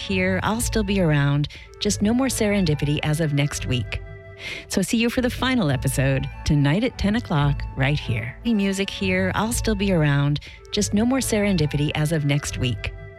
here. I'll still be around. Just no more serendipity as of next week. So see you for the final episode tonight at 10 o'clock right here. Music here. I'll still be around. Just no more serendipity as of next week.